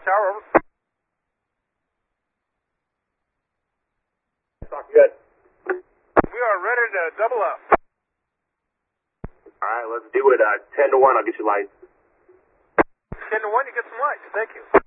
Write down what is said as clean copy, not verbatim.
Tower, over. Good. We are ready to double up. All right, let's do it. 10 to 1, I'll get you lights. 10 to 1, you get some lights. Thank you.